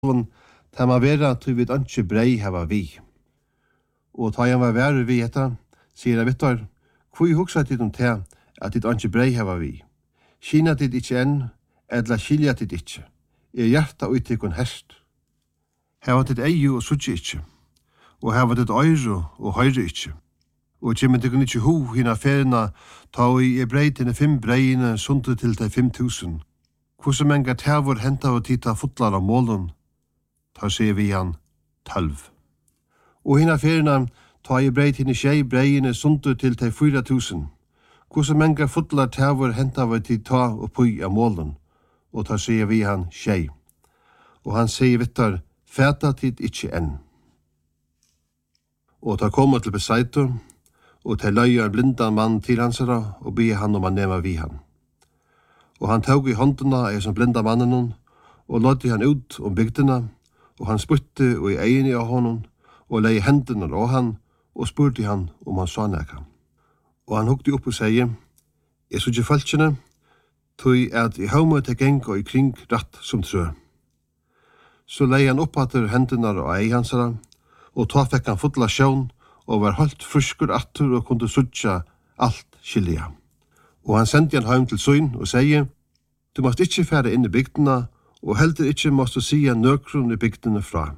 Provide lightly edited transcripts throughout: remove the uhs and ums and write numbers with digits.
ta ma vera til vi ikke brei hava vi. Og ta han var værer vi etter, sier jeg vittar, hvor hugsa tid om te at dit ikke brei hava vi. Kina tid ikke enn, edla skilja tid ikke. Hjarta uttikkun herst. Hava tid eiu og sutje ikke. Og hava tid øyru og høyre ikke. Og kjemmen tikkun ikke hu hina ferina, ta i brei til 5 breine sundu til de 5.000. Hvordan menga tævur henta og tita fotlar av målen, tar sier vi han 12. Og hina ferina, ta i brei til 6 breine sundu til de 4.000. Hvordan menga fotlar tævur henta og tita oppi av målen, og tar sier vi han 6. Og han sier vittar, fæta tid ikkje enn. Og ta koma til Besaitu, og ta løya en blindan mann til hansara, og be han om han nema vi han. Og han tog i håndena som blinda mannen, og låti han ut om bygdena, og han spurte og i egini av honom, og lei hendene av han, og spurte han om han sa neka. Og han hukte opp og sier, jeg så ikke falskjene, tog at i hauma til genga i kring ratt som trø. Så lei han opphatter hendene av ei hansara, og ta fikk han fotla sjån, og var holdt fruskur atter og kunne sutja alt skilja. Og han sendte han heim til søyn og sier, du måst ikkje fære inn i bygdena, og heldur ikkje måst du sia nøkrun i bygdene fra.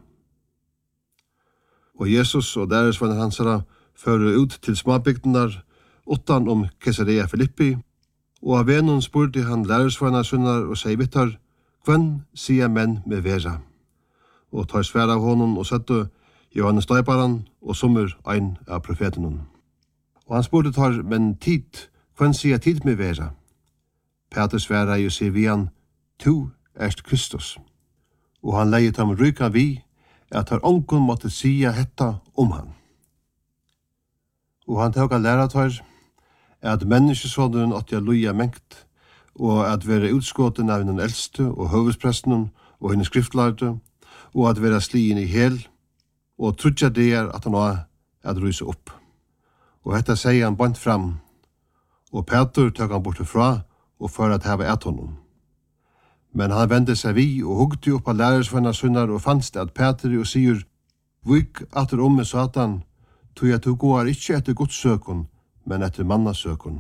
Og Jesus og deres venner hansara fører ut til småbygdenar, utan om Caesarea Philippi, og av vennen spurte han lærersvenner sunnar og sier vittar, hvem sier menn med vera? Og tar svære av honom og søtte Johannes Døyparan og sommer ein av profetenen. Og han spurte tar, men tid, hvem sier tid med vera? Peter sværa og sier vi han, tu erst Kristus. Og han leiet ham ryka vi, at har ongen måtte sia hetta om han. Og han tåg a læra tar, at menneskesånden åtte luja mengt, og at være utskåten av den eldste og høvespresten og henne skriftlærte, og at være slien i hel, og trudja det at han var at ryse opp. Og hetta sier han bant fram, og Peter tøk han bortifra og for at hava et honom. Men han vendte seg vi og hugde opp av lærersvenner sunnar og fannst at Peter og sier, vik atter med Satan, tog at du går ikkje etter godssøkon, men etter mannasøkon.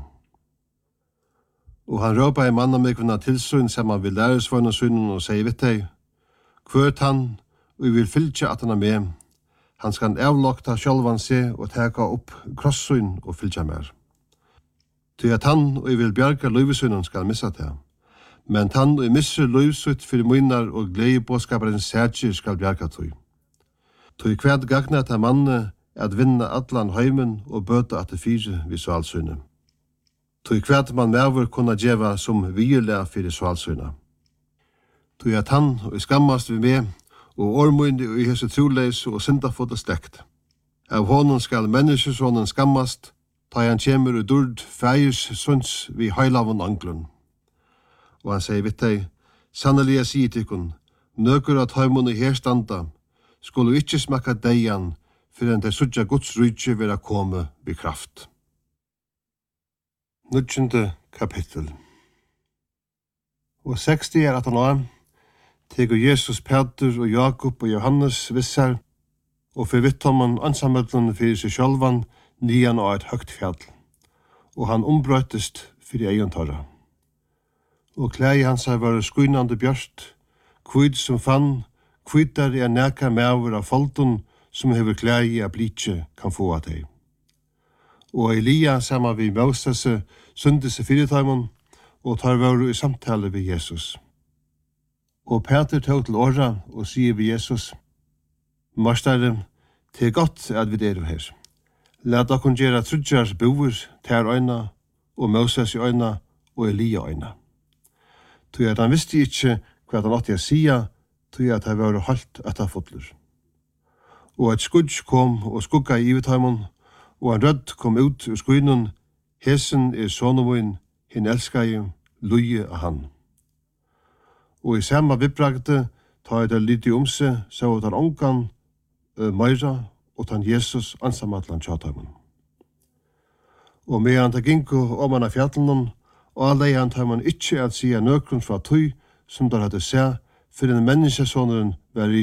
Og han råpa i mannamikvina tilsyn saman vi lærersvenner sunnar og sier vitt deg, kvørt han, og vi vil fylkja at han er med, han skal avlokta sjálvan seg og teka opp krossyn og fylkja mer. Til at han og jeg vil bjarga løyvesynen skal missa det. Men han og jeg misser løyvesyt for munnar og gledebåskaparens særkir skal bjarga tøy. Tøy kvært gagna til manne at vinna allan heimen og bøta at det fire visualsynet. Tøy kvært man merver kunna djeva som viulega fyrir svalsynet. Tøy at han og jeg skammast vi med og ormundi og i hese troleis og syndafota stekt. Av honom skal menneskesonen skammast, ta han kjemur og durd fægis sunds vi heilavun anglun. Og han sier vitt deg, sannelig jeg sier tikkun, nøkur at heimun i her standa, skulle ikkje smakka deian, fyrir enn de sudja Guds rydje vera komme vi kraft. 9. kapittel. Og 60 at han var, tegur Jesus, Peter og Jakob og Johannes vissar, og fyrir vittomman ansamöllun fyrir seg sjálvan, nian og et høgt fjall, og han ombrøttest fyrir egen torra. Og klæði hans var skuinande bjørst, kvid som fann, kvidar er neka mever av folden som hever klæði av blitje kan få av deg. Og Elia saman vi Moses sunde seg fyrir taimon, og tar varu i samtale ved Jesus. Og Peter tog til åra og sier ved Jesus, Marstare, det er godt at vi er her. Lat okkur gera trudjar boer ter øyna, og Moses i øyna, og Elia øyna. Tog at han visste ikkje hva han åtte å sia, tog at han var halt etter fotler. Og et skudj kom og skugga i ivetaimon, og en rødd kom ut ur skuinen, hesen er sonomoin, hin elskei, luje av han. Og i samme vippragte, ta det litt i omse, så at han ongan, meira, og tan Jesus ansamatlan tjataimon. Og medan ta ginko om han av fjallen, og alle han tar man ikkje at sia nøkrun fra tøy, som der hadde seg, for en menneskesåneren var i